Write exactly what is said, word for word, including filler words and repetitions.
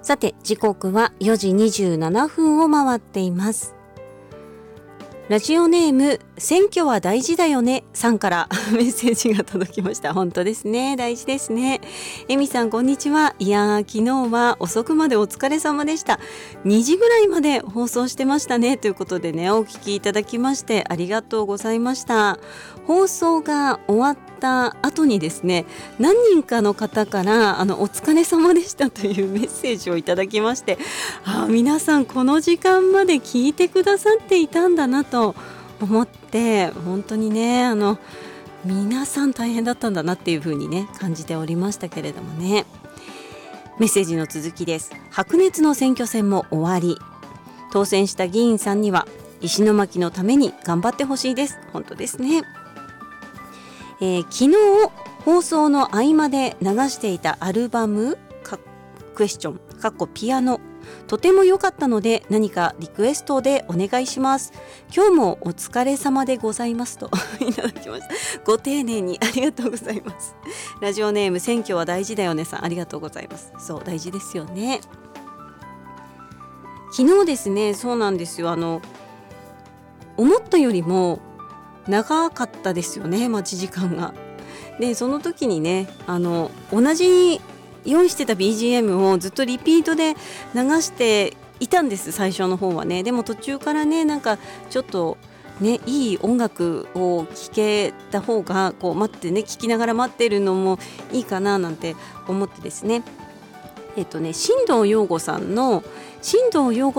さて時刻はよじにじゅうななふんを回っています。ラジオネーム選挙は大事だよねさんからメッセージが届きました。本当ですね、大事ですね。えみさんこんにちは。いや昨日は遅くまでお疲れ様でした。にじぐらいまで放送してましたねということでね、お聞きいただきましてありがとうございました。放送が終わった後にですね、何人かの方からあのお疲れ様でしたというメッセージをいただきまして、あ皆さんこの時間まで聞いてくださっていたんだなと思って、本当にねあの皆さん大変だったんだなっていう風にね感じておりましたけれどもね。メッセージの続きです。白熱の選挙戦も終わり、当選した議員さんには石巻のために頑張ってほしいです。本当ですね。えー、昨日放送の合間で流していたアルバムクエスチョンかっこピアノとても良かったので何かリクエストでお願いします。今日もお疲れ様でございますといただきました。ご丁寧にありがとうございます。ラジオネーム選挙は大事だよねさん、ありがとうございます。そう大事ですよね。昨日ですね、そうなんですよ、あの思ったよりも長かったですよね、待ち時間が。でその時にねあの同じ用意してた ビージーエム をずっとリピートで流していたんです、最初の方はね。でも途中からねなんかちょっとねいい音楽を聴けた方がこう待ってね聴きながら待ってるのもいいかななんて思ってですね、えっとね進藤陽子さんの進藤陽子